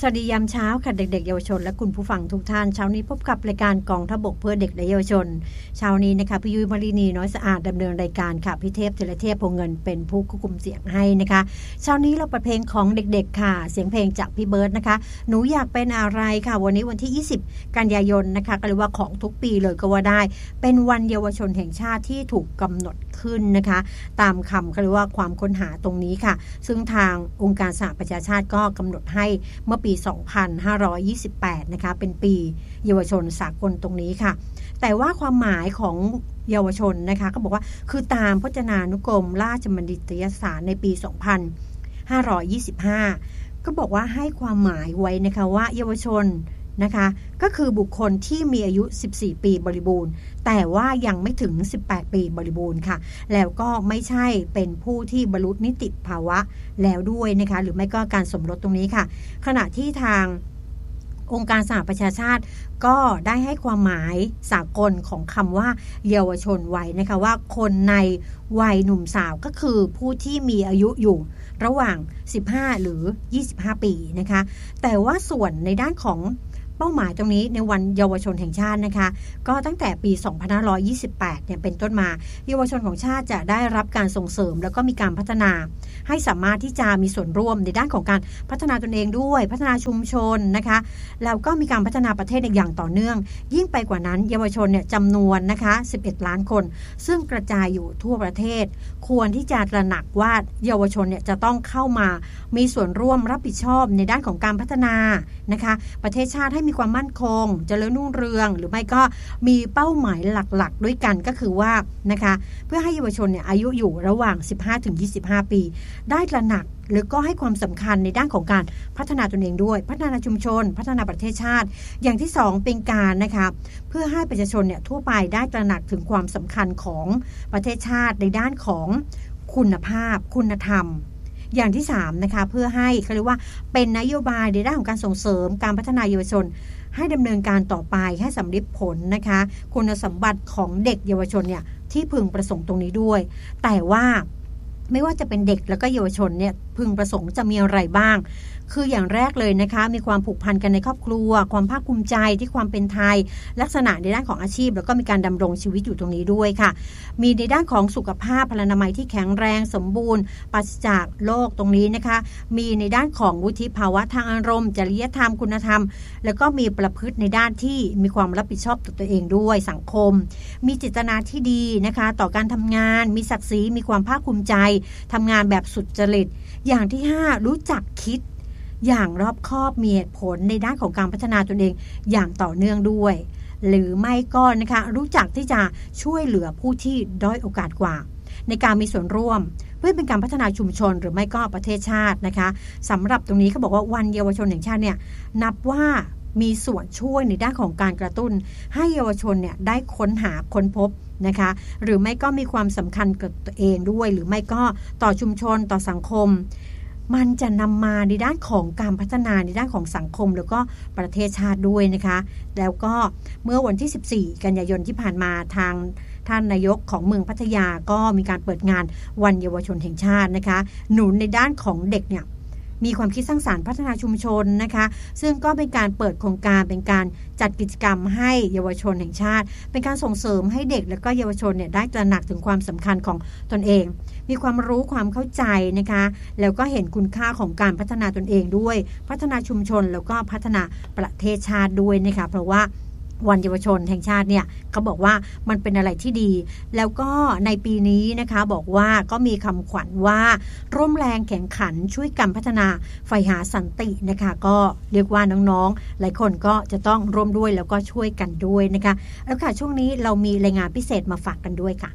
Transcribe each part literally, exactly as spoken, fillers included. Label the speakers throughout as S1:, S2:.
S1: สวัสดียามเช้าค่ะเด็กๆเยาวชนและคุณผู้ฟังทุกท่านเช้านี้พบกับรายการกองทัพบกเพื่อเด็กและเยาวชนเช้านี้นะคะพี่ยุ้ยมลินีน้อยสะอาดดำเนินรายการค่ะพี่เทพเทเลเทพพงเงินเป็นผู้ควบคุมเสียงให้นะคะเช้านี้เราเปิดเพลงของเด็กๆค่ะเสียงเพลงจากพี่เบิร์ดนะคะหนูอยากเป็นอะไรค่ะวันนี้วันที่ยี่สิบกันยายนนะคะก็เรียกว่าของทุกปีเลยก็ว่าได้เป็นวันเยาวชนแห่งชาติที่ถูกกำหนดขึ้นนะคะตามคำเขาเรียกว่าความค้นหาตรงนี้ค่ะซึ่งทางองค์การสหประชาชาติก็กำหนดให้เมื่อปีสองพันห้าร้อยยี่สิบแปดนะคะเป็นปีเยาวชนสากลตรงนี้ค่ะแต่ว่าความหมายของเยาวชนนะคะก็บอกว่าคือตามพจนานุกรมราชบัณฑิตยสารในปีสองพันห้าร้อยยี่สิบห้าก็บอกว่าให้ความหมายไว้นะคะว่าเยาวชนนะคะก็คือบุคคลที่มีอายุสิบสี่ปีบริบูรณ์แต่ว่ายังไม่ถึงสิบแปดปีบริบูรณ์ค่ะแล้วก็ไม่ใช่เป็นผู้ที่บรรลุนิติภาวะแล้วด้วยนะคะหรือไม่ก็การสมรสตรงนี้ค่ะขณะที่ทางองค์การสหประชาชาติก็ได้ให้ความหมายสากลของคำว่าเยาวชนวัยนะคะว่าคนในวัยหนุ่มสาวก็คือผู้ที่มีอายุอยู่ระหว่างสิบห้าหรือยี่สิบห้าปีนะคะแต่ว่าส่วนในด้านของเป้าหมายตรงนี้ในวันเยาวชนแห่งชาตินะคะก็ตั้งแต่ปีสองพันห้าร้อยยี่สิบแปดเนี่ยเป็นต้นมาเยาวชนของชาติจะได้รับการส่งเสริมแล้วก็มีการพัฒนาให้สามารถที่จะมีส่วนร่วมในด้านของการพัฒนาตนเองด้วยพัฒนาชุมชนนะคะแล้วก็มีการพัฒนาประเทศอย่างต่อเนื่องยิ่งไปกว่านั้นเยาวชนเนี่ยจำนวนนะคะสิบเอ็ดล้านคนซึ่งกระจายอยู่ทั่วประเทศควรที่จะตระหนักว่าเยาวชนเนี่ยจะต้องเข้ามามีส่วนร่วมรับผิดชอบในด้านของการพัฒนานะคะประเทศชาติให้มีความมั่นคงเจริญรุ่งเรืองหรือไม่ก็มีเป้าหมายหลักๆด้วยกันก็คือว่านะคะเพื่อให้เยาวชนเนี่ยอายุอยู่ระหว่าง สิบห้าถึงยี่สิบห้า ปีได้ตระหนักหรือก็ให้ความสำคัญในด้านของการพัฒนาตนเองด้วยพัฒนาชุมชนพัฒนาประเทศชาติอย่างที่สองเป็นการนะคะเพื่อให้ประชาชนเนี่ยทั่วไปได้ตระหนักถึงความสำคัญของประเทศชาติในด้านของคุณภาพคุณธรรมอย่างที่สามนะคะเพื่อให้เขาเรียกว่าเป็นนโยบายในด้านของการส่งเสริมการพัฒนาเยาวชนให้ดำเนินการต่อไปให้สำเร็จผลนะคะคุณสมบัติของเด็กเยาวชนเนี่ยที่พึงประสงค์ตรงนี้ด้วยแต่ว่าไม่ว่าจะเป็นเด็กแล้วก็เยาวชนเนี่ยพึงประสงค์จะมีอะไรบ้างคืออย่างแรกเลยนะคะมีความผูกพันกันในครอบครัวความภาคภูมิใจที่ความเป็นไทยลักษณะในด้านของอาชีพแล้วก็มีการดำรงชีวิตอยู่ตรงนี้ด้วยค่ะมีในด้านของสุขภาพพลานามัยที่แข็งแรงสมบูรณ์ปราศจากโรคตรงนี้นะคะมีในด้านของวุฒิภาวะทางอารมณ์จริยธรรมคุณธรรมแล้วก็มีประพฤติในด้านที่มีความรับผิดชอบต่อตัวเองด้วยสังคมมีเจตนาที่ดีนะคะต่อการทำงานมีศักดิ์ศรีมีความภาคภูมิใจทำงานแบบสุจริตอย่างที่ห้ารู้จักคิดอย่างรอบคอบมีเหตุผลในด้านของการพัฒนาตนเองอย่างต่อเนื่องด้วยหรือไม่ก็นะคะรู้จักที่จะช่วยเหลือผู้ที่ด้อยโอกาสกว่าในการมีส่วนร่วมเพื่อเป็นการพัฒนาชุมชนหรือไม่ก็ประเทศชาตินะคะสำหรับตรงนี้เขาบอกว่าวันเยาวชนแห่งชาติเนี่ยนับว่ามีส่วนช่วยในด้านของการกระตุ้นให้เยาวชนเนี่ยได้ค้นหาค้นพบนะคะหรือไม่ก็มีความสำคัญกับตัวเองด้วยหรือไม่ก็ต่อชุมชนต่อสังคมมันจะนำมาในด้านของการพัฒนาในด้านของสังคมแล้วก็ประเทศชาติด้วยนะคะแล้วก็เมื่อวันที่สิบสี่กันยายนที่ผ่านมาทางท่านนายกของเมืองพัทยาก็มีการเปิดงานวันเยาวชนแห่งชาตินะคะหนุนในด้านของเด็กเนี่ยมีความคิดสร้างสรรค์พัฒนาชุมชนนะคะซึ่งก็เป็นการเปิดโครงการเป็นการจัดกิจกรรมให้เยาวชนแห่งชาติเป็นการส่งเสริมให้เด็กและก็เยาวชนเนี่ยได้ตระหนักถึงความสำคัญของตนเองมีความรู้ความเข้าใจนะคะแล้วก็เห็นคุณค่าของการพัฒนาตนเองด้วยพัฒนาชุมชนแล้วก็พัฒนาประเทศชาติด้วยนะคะเพราะว่าวันเยาวชนแห่งชาติเนี่ยเขาบอกว่ามันเป็นอะไรที่ดีแล้วก็ในปีนี้นะคะบอกว่าก็มีคำขวัญว่าร่วมแรงแข่งขันช่วยกันพัฒนาใฝ่หาสันตินะคะก็เรียกว่าน้องๆหลายคนก็จะต้องร่วมด้วยแล้วก็ช่วยกันด้วยนะคะแล้วค่ะช่วงนี้เรามีรายงานพิเศษมาฝากกันด้วยค่ะ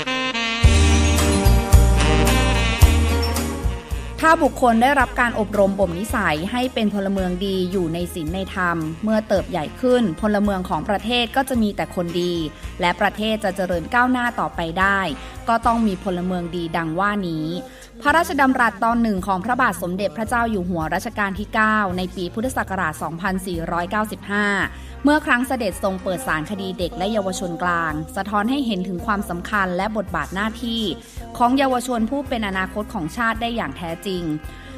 S2: ถ้าบุคคลได้รับการอบรมบ่มนิสัยให้เป็นพลเมืองดีอยู่ในศีลในธรรมเมื่อเติบใหญ่ขึ้นพลเมืองของประเทศก็จะมีแต่คนดีและประเทศจะเจริญก้าวหน้าต่อไปได้ก็ต้องมีพลเมืองดีดังว่านี้พระราชดำรัสตอนหนึ่งของพระบาทสมเด็จพระเจ้าอยู่หัวรัชกาลที่เก้าในปีพุทธศักราชสองพันสี่ร้อยเก้าสิบห้าเมื่อครั้งเสด็จทรงเปิดศาลคดีเด็กและเยาวชนกลางสะท้อนให้เห็นถึงความสำคัญและบทบาทหน้าที่ของเยาวชนผู้เป็นอนาคตของชาติได้อย่างแท้จริง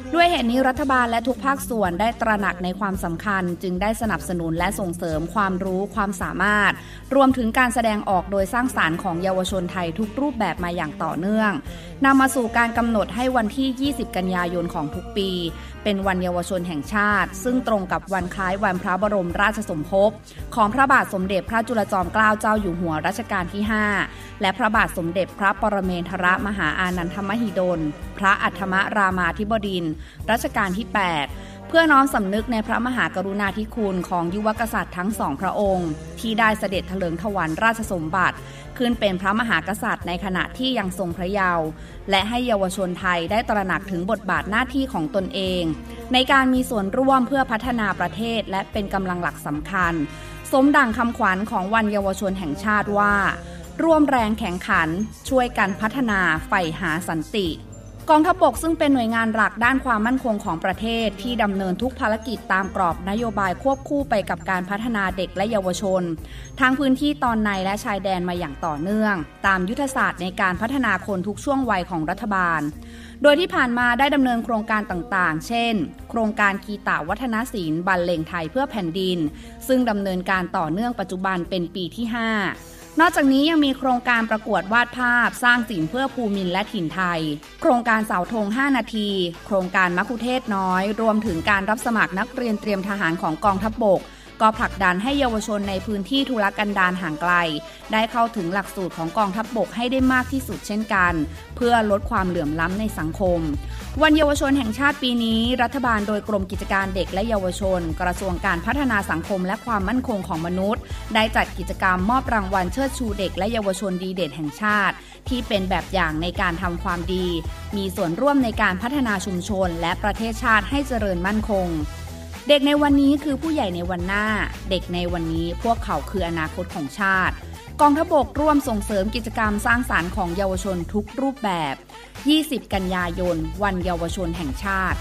S2: ด้วยเหตุนี้รัฐบาลและทุกภาคส่วนได้ตระหนักในความสำคัญจึงได้สนับสนุนและส่งเสริมความรู้ความสามารถรวมถึงการแสดงออกโดยสร้างสรรค์ของเยาวชนไทยทุกรูปแบบมาอย่างต่อเนื่องนำมาสู่การกำหนดให้วันที่ยี่สิบกันยายนของทุกปีเป็นวันเยาวชนแห่งชาติซึ่งตรงกับวันคล้ายวันพระบรมราชสมภพของพระบาทสมเด็จพระจุลจอมเกล้าเจ้าอยู่หัวรัชกาลที่ห้าและพระบาทสมเด็จพระปรเมนทรมหาอานันทมหิดลพระอัฏฐมรามาธิบดินทร์รัชกาลที่แปดเพื่อน้อมสำนึกในพระมหากรุณาธิคุณของยุวกษัตริย์ทั้งสองพระองค์ที่ได้เสด็จเถลิงถวัลย์ราชสมบัติขึ้นเป็นพระมหากษัตริย์ในขณะที่ยังทรงพระเยาว์และให้เยาวชนไทยได้ตระหนักถึงบทบาทหน้าที่ของตนเองในการมีส่วนร่วมเพื่อพัฒนาประเทศและเป็นกำลังหลักสำคัญสมดังคำขวัญของวันเยาวชนแห่งชาติว่าร่วมแรงแข่งขันช่วยกันพัฒนาใฝ่หาสันติกองทัพบกซึ่งเป็นหน่วยงานหลักด้านความมั่นคงของประเทศที่ดำเนินทุกภารกิจตามกรอบนโยบายควบคู่ไปกับการพัฒนาเด็กและเยาวชนทั้งพื้นที่ตอนในและชายแดนมาอย่างต่อเนื่องตามยุทธศาสตร์ในการพัฒนาคนทุกช่วงวัยของรัฐบาลโดยที่ผ่านมาได้ดำเนินโครงการต่างๆเช่นโครงการกีตาวัฒนศิลป์บรรเลงไทยเพื่อแผ่นดินซึ่งดำเนินการต่อเนื่องปัจจุบันเป็นปีที่ห้านอกจากนี้ยังมีโครงการประกวดวาดภาพสร้างศิลป์เพื่อภูมินและถิ่นไทยโครงการเสาธงห้านาทีโครงการมัคคุเทศก์น้อยรวมถึงการรับสมัครนักเรียนเตรียมทหารของกองทัพบกก็ผลักดันให้เยาวชนในพื้นที่ทุรกันดารห่างไกลได้เข้าถึงหลักสูตรของกองทัพบกให้ได้มากที่สุดเช่นกันเพื่อลดความเหลื่อมล้ำในสังคมวันเยาวชนแห่งชาติปีนี้รัฐบาลโดยกรมกิจการเด็กและเยาวชนกระทรวงการพัฒนาสังคมและความมั่นคงของมนุษย์ได้จัดกิจกรรมมอบรางวัลเชิดชูเด็กและเยาวชนดีเด่นแห่งชาติที่เป็นแบบอย่างในการทำความดีมีส่วนร่วมในการพัฒนาชุมชนและประเทศชาติให้เจริญมั่นคงเด็กในวันนี้คือผู้ใหญ่ในวันหน้าเด็กในวันนี้พวกเขาคืออนาคตของชาติกองทัพบกร่วมส่งเสริมกิจกรรมสร้างสรรค์ของเยาวชนทุกรูปแบบยี่สิบกันยายนวันเยาวชนแห่งชาติ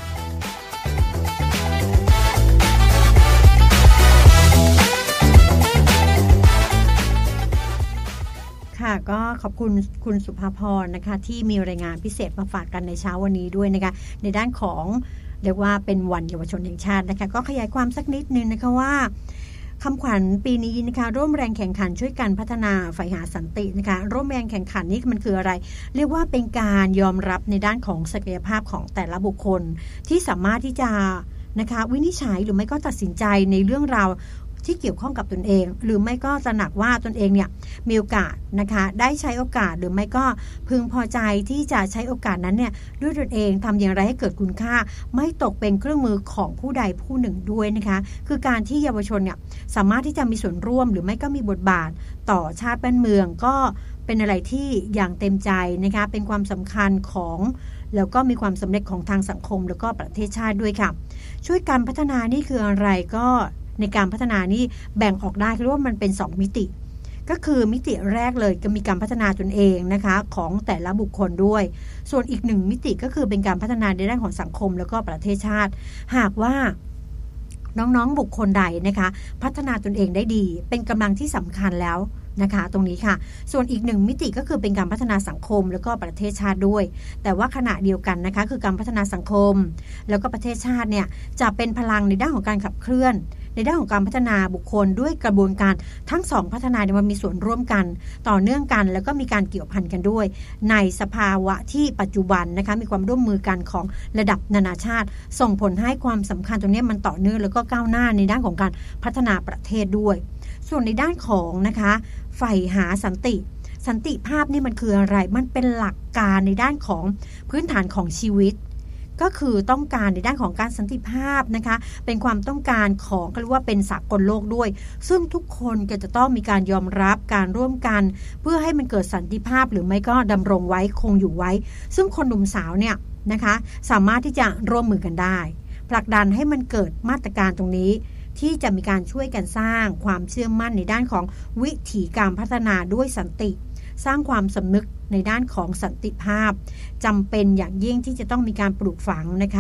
S1: ค่ะก็ขอบคุณคุณสุภาพรนะคะที่มีรายงานพิเศษมาฝากกันในเช้าวันนี้ด้วยนะคะในด้านของเรียกว่าเป็นวันเยาวชนแห่งชาตินะคะก็ขยายความสักนิดนึงนะคะว่าคำขวัญปีนี้นะคะร่วมแรงแข่งขันช่วยกันพัฒนาใฝ่หาสันตินะคะร่วมแรงแข่งขันนี่มันคืออะไรเรียกว่าเป็นการยอมรับในด้านของศักยภาพของแต่ละบุคคลที่สามารถที่จะนะคะวินิจฉัยหรือไม่ก็ตัดสินใจในเรื่องราวที่เกี่ยวข้องกับตนเองหรือไม่ก็ตระหนักว่าตนเองเนี่ยมีโอกาสนะคะได้ใช้โอกาสหรือไม่ก็พึงพอใจที่จะใช้โอกาสนั้นเนี่ยด้วยตนเองทำอย่างไรให้เกิดคุณค่าไม่ตกเป็นเครื่องมือของผู้ใดผู้หนึ่งด้วยนะคะคือการที่เยาวชนเนี่ยสามารถที่จะมีส่วนร่วมหรือไม่ก็มีบทบาทต่อชาติบ้านเมืองก็เป็นอะไรที่อย่างเต็มใจนะคะเป็นความสำคัญของแล้วก็มีความสำเร็จของทางสังคมแล้วก็ประเทศชาติด้วยค่ะช่วยการพัฒนานี่คืออะไรก็ในการพัฒนานี่แบ่งออกได้คือว่ามันเป็นสองมิติก็คือมิติแรกเลยก็มีการพัฒนาตนเองนะคะของแต่ละบุคคลด้วยส่วนอีกหนึ่งมิติก็คือเป็นการพัฒนาในด้านของสังคมแล้วก็ประเทศชาติหากว่าน้องๆบุคคลใดนะคะพัฒนาตนเองได้ดีเป็นกำลังที่สำคัญแล้วนะคะตรงนี้ค่ะส่วนอีกหนึ่งมิติก็คือเป็นการพัฒนาสังคมแล้วก็ประเทศชาติด้วยแต่ว่าขณะเดียวกันนะคะคือการพัฒนาสังคมแล้วก็ประเทศชาติเนี่ยจะเป็นพลังในด้านของการขับเคลื่อนในด้านของการพัฒนาบุคคลด้วยกระบวนการทั้งสองพัฒนาเนี่ยมันมีส่วนร่วมกันต่อเนื่องกันแล้วก็มีการเกี่ยวพันกันด้วยในสภาวะที่ปัจจุบันนะคะมีความร่วมมือกันของระดับนานาชาติส่งผลให้ความสำคัญตรงนี้มันต่อเนื่องแล้วก็ก้าวหน้าในด้านของการพัฒนาประเทศด้วยส่วนในด้านของนะคะใฝ่หาสันติสันติภาพนี่มันคืออะไรมันเป็นหลักการในด้านของพื้นฐานของชีวิตก็คือต้องการในด้านของการสันติภาพนะคะเป็นความต้องการของก็เรียกว่าเป็นสากลโลกด้วยซึ่งทุกคนก็จะต้องมีการยอมรับการร่วมกันเพื่อให้มันเกิดสันติภาพหรือไม่ก็ดำรงไว้คงอยู่ไว้ซึ่งคนหนุ่มสาวเนี่ยนะคะสามารถที่จะร่วมมือกันได้ผลักดันให้มันเกิดมาตรการตรงนี้ที่จะมีการช่วยกันสร้างความเชื่อมั่นในด้านของวิถีการพัฒนาด้วยสันติสร้างความสำนึกในด้านของสันติภาพจำเป็นอย่างยิ่งที่จะต้องมีการปลูกฝังนะคะ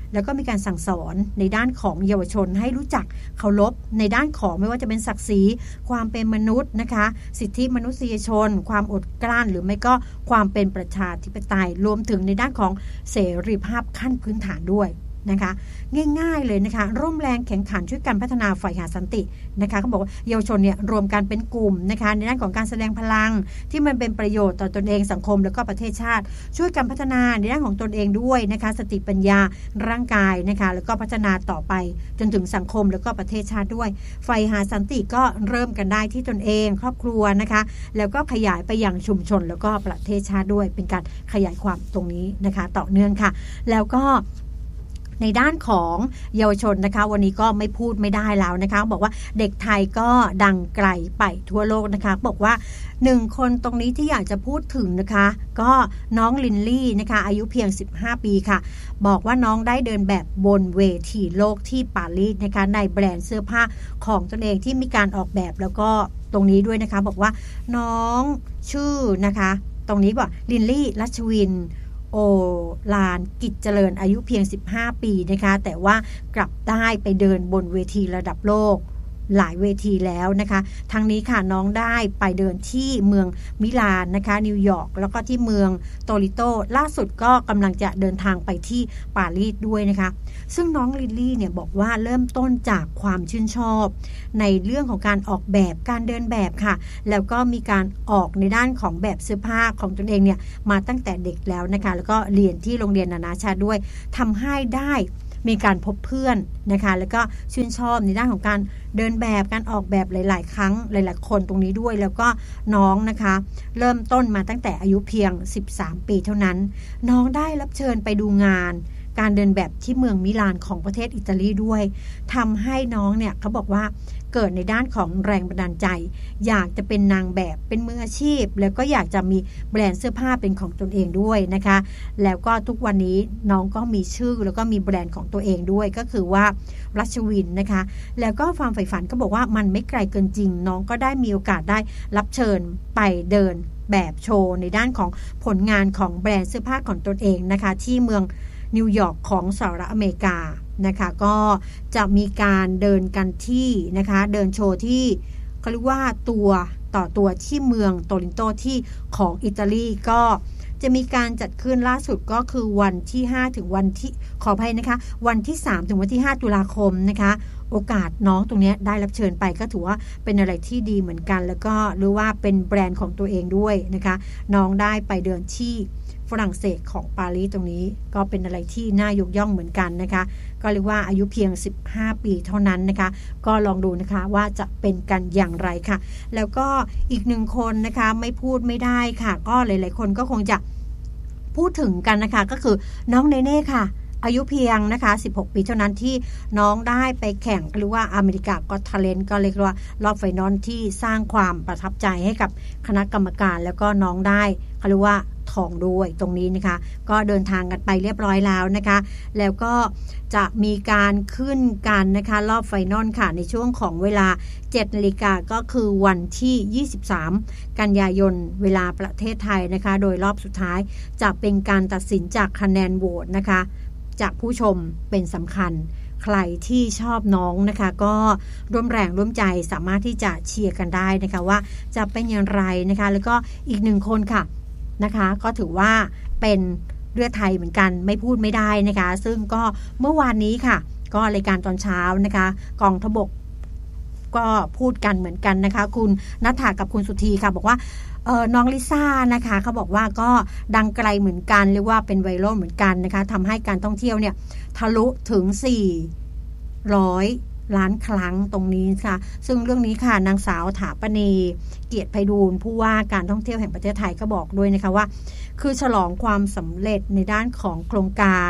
S1: แล้วก็มีการสั่งสอนในด้านของเยาวชนให้รู้จักเคารพในด้านของไม่ว่าจะเป็นศักดิ์ศรีความเป็นมนุษย์นะคะสิทธิมนุษยชนความอดกลั้นหรือไม่ก็ความเป็นประชาธิปไตยรวมถึงในด้านของเสรีภาพขั้นพื้นฐานด้วยนะคะง่ายๆเลยนะคะร่วมแรงแข่งขันช่วยกันพัฒนาฝ่ายหาสันตินะคะเขาบอกว่าเยาวชนเนี่ยรวมกันเป็นกลุ่มนะคะในด้านของการแสดงพลังที่มันเป็นประโยชน์ต่อตนเองสังคมแล้วก็ประเทศชาติช่วยกันพัฒนาในด้านของตนเองด้วยนะคะสติปัญญาร่างกายนะคะแล้วก็พัฒนาต่อไปจนถึงสังคมแล้วก็ประเทศชาติด้วยฝ่ายหาสันติก็เริ่มกันได้ที่ตนเองครอบครัวนะคะแล้วก็ขยายไปยังชุมชนแล้วก็ประเทศชาติด้วยเป็นการขยายความตรงนี้นะคะต่อเนื่องค่ะแล้วก็ในด้านของเยาวชนนะคะวันนี้ก็ไม่พูดไม่ได้แล้วนะคะบอกว่าเด็กไทยก็ดังไกลไปทั่วโลกนะคะบอกว่าหนึ่งคนตรงนี้ที่อยากจะพูดถึงนะคะก็น้องลินลี่นะคะอายุเพียงสิบห้าปีค่ะบอกว่าน้องได้เดินแบบบนเวทีโลกที่ปารีสนะคะในแบรนด์เสื้อผ้าของตนเองที่มีการออกแบบแล้วก็ตรงนี้ด้วยนะคะบอกว่าน้องชื่อนะคะตรงนี้ว่าลินลี่รัชวินโอลานกิจเจริญอายุเพียงสิบห้าปีนะคะแต่ว่ากลับได้ไปเดินบนเวทีระดับโลกหลายเวทีแล้วนะคะทั้งนี้ค่ะน้องได้ไปเดินที่เมืองมิลานนะคะนิวยอร์กแล้วก็ที่เมืองโตริโตล่าสุดก็กำลังจะเดินทางไปที่ปารีสด้วยนะคะซึ่งน้องลิลลี่เนี่ยบอกว่าเริ่มต้นจากความชื่นชอบในเรื่องของการออกแบบการเดินแบบค่ะแล้วก็มีการออกในด้านของแบบเสื้อผ้าของตนเองเนี่ยมาตั้งแต่เด็กแล้วนะคะแล้วก็เรียนที่โรงเรียนนานาชาติด้วยทำให้ได้มีการพบเพื่อนนะคะแล้วก็ชื่นชอบในด้านของการเดินแบบการออกแบบหลายๆครั้งหลายๆคนตรงนี้ด้วยแล้วก็น้องนะคะเริ่มต้นมาตั้งแต่อายุเพียงสิบสามปีเท่านั้นน้องได้รับเชิญไปดูงานการเดินแบบที่เมืองมิลานของประเทศอิตาลีด้วยทำให้น้องเนี่ยเขาบอกว่าเกิดในด้านของแรงบันดาลใจอยากจะเป็นนางแบบเป็นมืออาชีพแล้วก็อยากจะมีแบรนด์เสื้อผ้าเป็นของตนเองด้วยนะคะแล้วก็ทุกวันนี้น้องก็มีชื่อแล้วก็มีแบรนด์ของตัวเองด้วยก็คือว่ารัชวินนะคะแล้วก็ความใฝ่ฝันก็บอกว่ามันไม่ไกลเกินจริงน้องก็ได้มีโอกาสได้รับเชิญไปเดินแบบโชว์ในด้านของผลงานของแบรนด์เสื้อผ้าของตนเองนะคะที่เมืองนิวยอร์กของสหรัฐอเมริกานะคะก็จะมีการเดินกันที่นะคะเดินโชว์ที่เขาเรียกว่าตัวต่อตัวที่เมืองโตรินโตที่ของอิตาลีก็จะมีการจัดขึ้นล่าสุดก็คือวันที่ห้าถึงวันที่ขออภัยนะคะวันที่สามถึงวันที่ห้าตุลาคมนะคะโอกาสน้องตรงนี้ได้รับเชิญไปก็ถือว่าเป็นอะไรที่ดีเหมือนกันแล้วก็หรือว่าเป็นแบรนด์ของตัวเองด้วยนะคะน้องได้ไปเดินที่ฝรั่งเศสของปารีสตรงนี้ก็เป็นอะไรที่น่ายกย่องเหมือนกันนะคะก็เรียกว่าอายุเพียงสิบห้าปีเท่านั้นนะคะก็ลองดูนะคะว่าจะเป็นกันอย่างไรค่ะแล้วก็อีกหนึ่งคนนะคะไม่พูดไม่ได้ค่ะก็หลายๆคนก็คงจะพูดถึงกันนะคะก็คือน้องเนเน่ค่ะอายุเพียงนะคะสิบหกปีเท่านั้นที่น้องได้ไปแข่งหรือว่าอเมริกาก็ทาเลนต์ก็เรียกว่ารอบไฟนอลที่สร้างความประทับใจให้กับคณะกรรมการแล้วก็น้องได้เขาเรียกว่าทองด้วยตรงนี้นะคะก็เดินทางกันไปเรียบร้อยแล้วนะคะแล้วก็จะมีการขึ้นกันนะคะรอบไฟนอลค่ะในช่วงของเวลา เจ็ดนาฬิกาก็คือวันที่ยี่สิบสามกันยายนเวลาประเทศไทยนะคะโดยรอบสุดท้ายจะเป็นการตัดสินจากคะแนนโหวตนะคะจากผู้ชมเป็นสำคัญใครที่ชอบน้องนะคะก็ร่วมแรงร่วมใจสามารถที่จะเชียร์กันได้นะคะว่าจะเป็นอย่างไรนะคะแล้วก็อีกหนึ่งคนค่ะนะคะก็ถือว่าเป็นเรือไทยเหมือนกันไม่พูดไม่ได้นะคะซึ่งก็เมื่อวานนี้ค่ะก็รายการตอนเช้านะคะกองทพบกก็พูดกันเหมือนกันนะคะคุณณัฐากับคุณสุธีค่ะบอกว่าเออน้องลิซ่านะคะเขาบอกว่าก็ดังไกลเหมือนกันเรียกว่าเป็นไวรัลเหมือนกันนะคะทำให้การท่องเที่ยวเนี่ยทะลุถึงสี่ร้อยล้านครั้งตรงนี้ค่ะซึ่งเรื่องนี้ค่ะนางสาวถาปณีเกียรติไพฑูรย์ผู้ว่าการท่องเที่ยวแห่งประเทศไทยก็บอกด้วยนะคะว่าคือฉลองความสำเร็จในด้านของโครงการ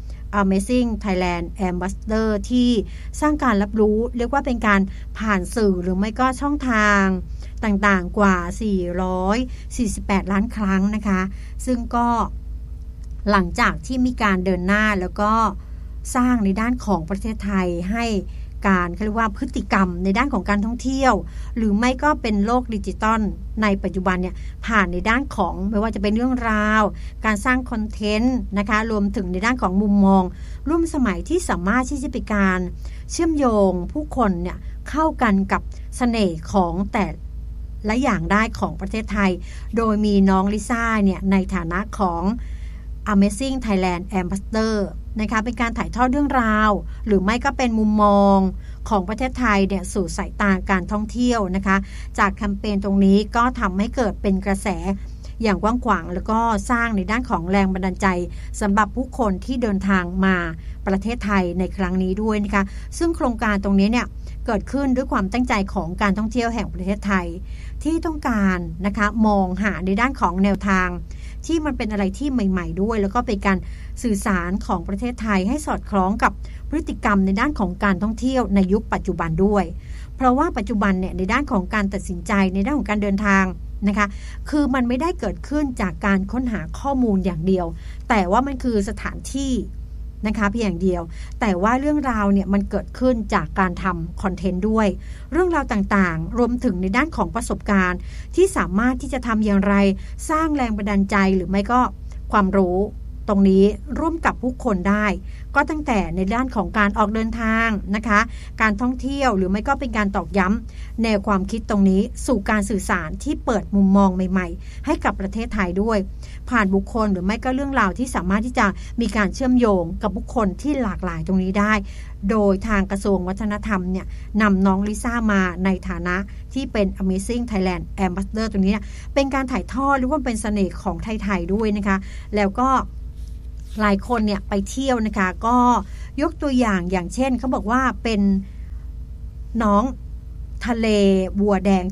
S1: Amazing Thailand Ambassador ที่สร้างการรับรู้เรียกว่าเป็นการผ่านสื่อหรือไม่ก็ช่องทางต่างๆกว่าสี่ร้อยสี่สิบแปดล้านครั้งนะคะซึ่งก็หลังจากที่มีการเดินหน้าแล้วก็สร้างในด้านของประเทศไทยให้การเขาเรียกว่าพฤติกรรมในด้านของการท่องเที่ยวหรือไม่ก็เป็นโลกดิจิตอลในปัจจุบันเนี่ยผ่านในด้านของไม่ว่าจะเป็นเรื่องราวการสร้างคอนเทนต์นะคะรวมถึงในด้านของมุมมองร่วมสมัยที่สามารถที่จะเป็นการเชื่อมโยงผู้คนเนี่ยเข้ากันกับเสน่ห์ของแต่ละอย่างได้ของประเทศไทยโดยมีน้องลิซ่าเนี่ยในฐานะของ Amazing Thailand Ambassador นะคะเป็นการถ่ายทอดเรื่องราวหรือไม่ก็เป็นมุมมองของประเทศไทยเนี่ยสู่สายตาการท่องเที่ยวนะคะจากแคมเปญตรงนี้ก็ทำให้เกิดเป็นกระแสอย่างกว้างขวางแล้วก็สร้างในด้านของแรงบันดาลใจสำหรับผู้คนที่เดินทางมาประเทศไทยในครั้งนี้ด้วยนะคะซึ่งโครงการตรงนี้เนี่ยเกิดขึ้นด้วยความตั้งใจของการท่องเที่ยวแห่งประเทศไทยที่ต้องการนะคะมองหาในด้านของแนวทางที่มันเป็นอะไรที่ใหม่ๆด้วยแล้วก็เป็นการสื่อสารของประเทศไทยให้สอดคล้องกับพฤติกรรมในด้านของการท่องเที่ยวในยุคปัจจุบันด้วยเพราะว่าปัจจุบันเนี่ยในด้านของการตัดสินใจในด้านของการเดินทางนะคะคือมันไม่ได้เกิดขึ้นจากการค้นหาข้อมูลอย่างเดียวแต่ว่ามันคือสถานที่นะคะเพียงอย่างเดียวแต่ว่าเรื่องราวเนี่ยมันเกิดขึ้นจากการทำคอนเทนต์ด้วยเรื่องราวต่างๆรวมถึงในด้านของประสบการณ์ที่สามารถที่จะทำอย่างไรสร้างแรงบันดาลใจหรือไม่ก็ความรู้ตรงนี้ร่วมกับผู้คนได้ก็ตั้งแต่ในด้านของการออกเดินทางนะคะการท่องเที่ยวหรือไม่ก็เป็นการตอกย้ำแนวความคิดตรงนี้สู่การสื่อสารที่เปิดมุมมองใหม่ๆให้กับประเทศไทยด้วยผ่านบุคคลหรือไม่ก็เรื่องราวที่สามารถที่จะมีการเชื่อมโยงกับบุคคลที่หลากหลายตรงนี้ได้โดยทางกระทรวงวัฒนธรรมเนี่ยนำน้องลิซ่ามาในฐานะที่เป็น Amazing Thailand Ambassador ตรงนี้เป็นการถ่ายทอดหรือว่าเป็นเสน่ห์ของไทยๆด้วยนะคะแล้วก็หลายคนเนี่ยไปเที่ยวนะคะก็ยกตัวอย่างอย่างเช่นเขาบอกว่าเป็นน้องทะเลบัวแดง